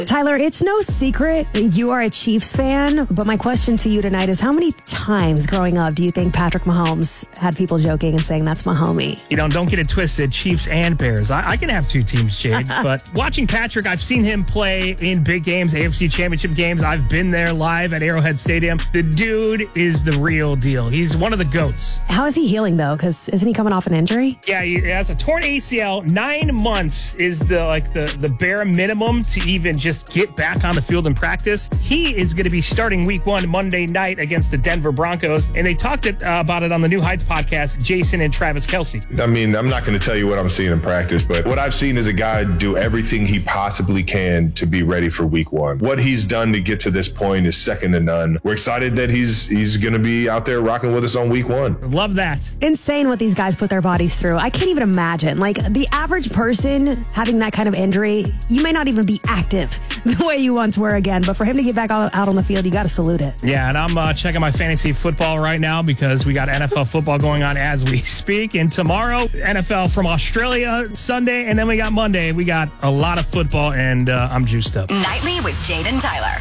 Tyler, it's no secret you are a Chiefs fan, but my question to you tonight is how many times growing up do you think Patrick Mahomes had people joking and saying that's my homie? You know, don't get it twisted, Chiefs and Bears. I can have two teams, Jade, but watching Patrick, I've seen him play in big games, AFC Championship games. I've been there live at Arrowhead Stadium. The dude is the real deal. He's one of the GOATs. How is he healing, though? Because isn't he coming off an injury? Yeah, he has a torn ACL. 9 months is the bare minimum to even just get back on the field and practice. He is going to be starting week 1 Monday night against the Denver Broncos, and they talked about it on the New Heights podcast, Jason and Travis Kelce. I mean, I'm not going to tell you what I'm seeing in practice, but what I've seen is a guy do everything he possibly can to be ready for week 1. What he's done to get to this point is second to none. We're excited that he's going to be out there rocking with us on week 1. Love that. Insane what these guys put their bodies through. I can't even imagine. Like, the average person having that kind of injury, you may not even be active the way you once were again, but for him to get back out on the field, you got to salute it. Yeah, and I'm checking my fantasy football right now because we got NFL football going on as we speak, and tomorrow, NFL from Australia, Sunday, and then we got Monday. We got a lot of football, and I'm juiced up. Nightly with Jade and Tyler.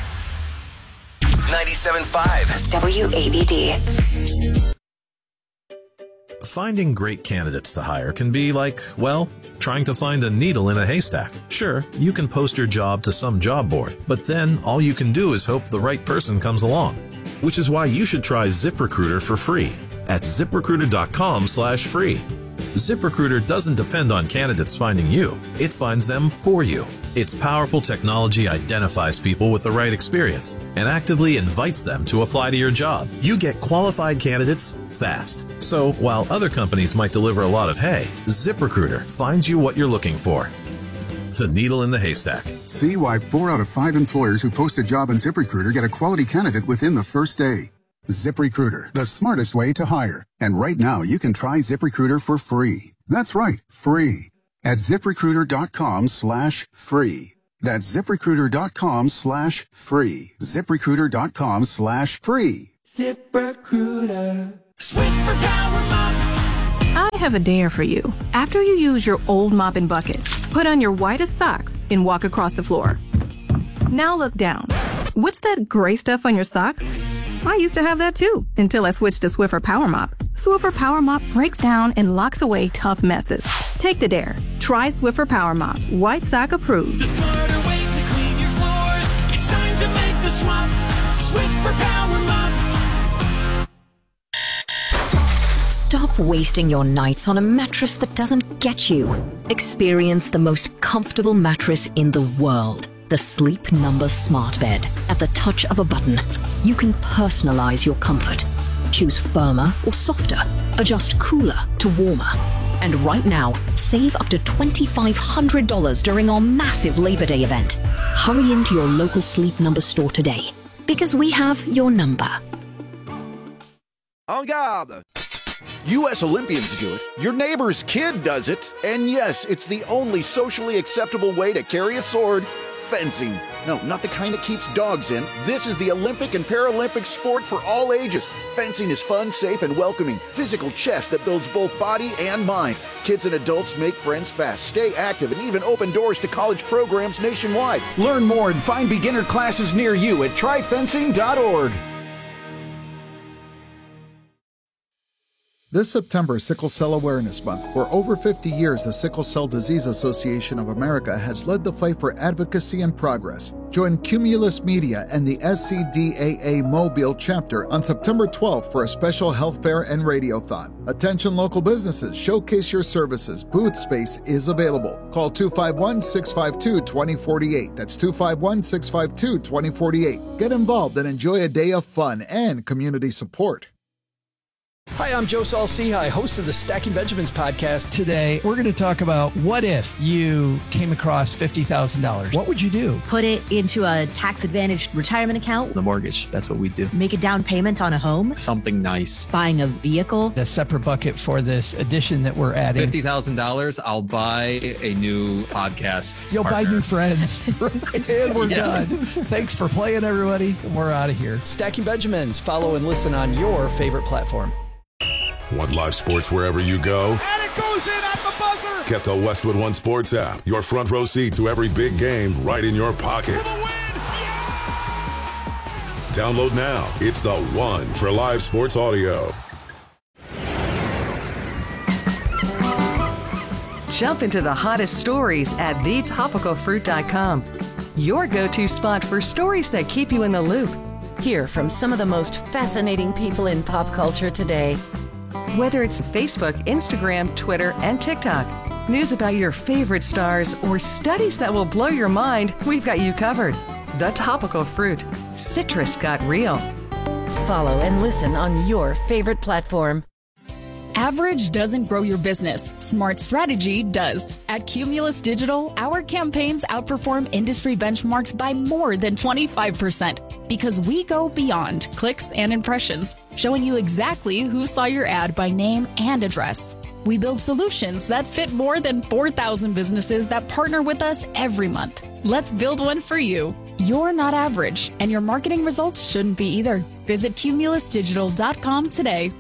97.5 WABD. Finding great candidates to hire can be like, well, trying to find a needle in a haystack. Sure, you can post your job to some job board, but then all you can do is hope the right person comes along. Which is why you should try ZipRecruiter for free at ZipRecruiter.com/free. ZipRecruiter doesn't depend on candidates finding you. It finds them for you. Its powerful technology identifies people with the right experience and actively invites them to apply to your job. You get qualified candidates fast. So while other companies might deliver a lot of hay, ZipRecruiter finds you what you're looking for. The needle in the haystack. See why 4 out of 5 employers who post a job on ZipRecruiter get a quality candidate within the first day. ZipRecruiter, the smartest way to hire. And right now, you can try ZipRecruiter for free. That's right, free. At ZipRecruiter.com/free. That's ZipRecruiter.com/free. ZipRecruiter.com/free. ZipRecruiter. Sweep for Power Mop. I have a dare for you. After you use your old mop and bucket, put on your whitest socks and walk across the floor. Now look down. What's that gray stuff on your socks? I used to have that too, until I switched to Swiffer Power Mop. Swiffer Power Mop breaks down and locks away tough messes. Take the dare. Try Swiffer Power Mop. White sock approved. The smarter way to clean your floors. It's time to make the swap. Swiffer Power Mop. Stop wasting your nights on a mattress that doesn't get you. Experience the most comfortable mattress in the world. The Sleep Number Smart Bed. At the touch of a button, you can personalize your comfort. Choose firmer or softer. Adjust cooler to warmer. And right now, save up to $2,500 during our massive Labor Day event. Hurry into your local Sleep Number store today, because we have your number. En garde! U.S. Olympians do it. Your neighbor's kid does it. And yes, it's the only socially acceptable way to carry a sword. Fencing. No, not the kind that keeps dogs in. This is the Olympic and Paralympic sport for all ages. Fencing is fun, safe, and welcoming. Physical chess that builds both body and mind. Kids and adults make friends fast, stay active, and even open doors to college programs nationwide. Learn more and find beginner classes near you at tryfencing.org. This September is Sickle Cell Awareness Month. For over 50 years, the Sickle Cell Disease Association of America has led the fight for advocacy and progress. Join Cumulus Media and the SCDAA Mobile chapter on September 12th for a special health fair and radiothon. Attention local businesses, showcase your services. Booth space is available. Call 251-652-2048. That's 251-652-2048. Get involved and enjoy a day of fun and community support. Hi, I'm Joe Saul-Sehy, host of the Stacking Benjamins podcast. Today, we're going to talk about what if you came across $50,000? What would you do? Put it into a tax-advantaged retirement account. The mortgage, that's what we do. Make a down payment on a home. Something nice. Buying a vehicle. A separate bucket for this addition that we're adding. $50,000, I'll buy a new podcast You'll partner. buy new friends. And we're done. Thanks for playing, everybody. And we're out of here. Stacking Benjamins. Follow and listen on your favorite platform. Want live sports wherever you go? And it goes in at the buzzer. buzzer! Get the Westwood One Sports app. Your front row seat to every big game right in your pocket. For the win! Download now. It's the one for live sports audio. Jump into the hottest stories at thetopicalfruit.com. Your go-to spot for stories that keep you in the loop. Hear from some of the most fascinating people in pop culture today. Whether it's Facebook, Instagram, Twitter, and TikTok, news about your favorite stars, or studies that will blow your mind, we've got you covered. The Topical Fruit. Citrus got real. Follow and listen on your favorite platform. Average doesn't grow your business. Smart strategy does. At Cumulus Digital, our campaigns outperform industry benchmarks by more than 25% because we go beyond clicks and impressions, showing you exactly who saw your ad by name and address. We build solutions that fit more than 4,000 businesses that partner with us every month. Let's build one for you. You're not average, and your marketing results shouldn't be either. Visit cumulusdigital.com today.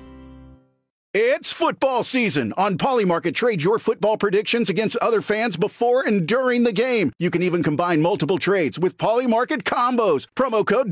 It's football season. On Polymarket, trade your football predictions against other fans before and during the game. You can even combine multiple trades with Polymarket combos. Promo code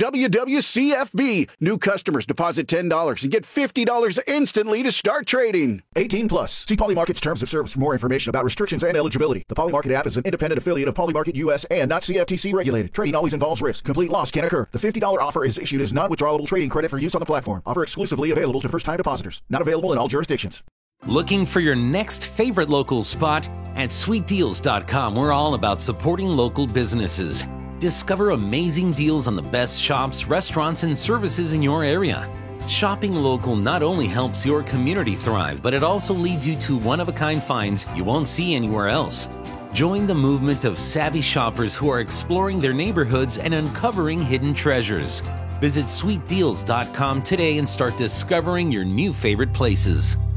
WWCFB. New customers deposit $10 and get $50 instantly to start trading. 18 plus. See Polymarket's terms of service for more information about restrictions and eligibility. The Polymarket app is an independent affiliate of Polymarket US and not CFTC regulated. Trading always involves risk. Complete loss can occur. The $50 offer is issued as non-withdrawable trading credit for use on the platform. Offer exclusively available to first-time depositors. Not available in all jurisdictions. Looking for your next favorite local spot? At sweetdeals.com, we're all about supporting local businesses. Discover amazing deals on the best shops, restaurants, and services in your area. Shopping local not only helps your community thrive, but it also leads you to one-of-a-kind finds you won't see anywhere else. Join the movement of savvy shoppers who are exploring their neighborhoods and uncovering hidden treasures. Visit sweetdeals.com today and start discovering your new favorite places.